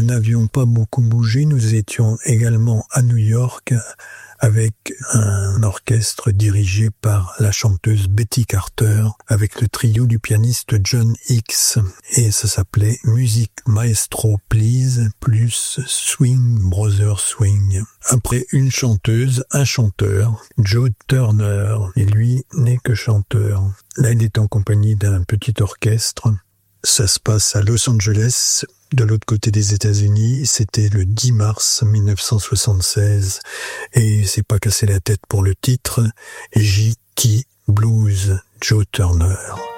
n'avions pas beaucoup bougé. Nous étions également à New York avec un orchestre dirigé par la chanteuse Betty Carter, avec le trio du pianiste John Hicks. Et ça s'appelait Music Maestro Please plus Swing Brother Swing. Après une chanteuse, un chanteur, Joe Turner, et lui n'est que chanteur. Là, il est en compagnie d'un petit orchestre. Ça se passe à Los Angeles, de l'autre côté des États-Unis. C'était le 10 mars 1976 et il s'est pas cassé la tête pour le titre. J.T. Blues, Joe Turner.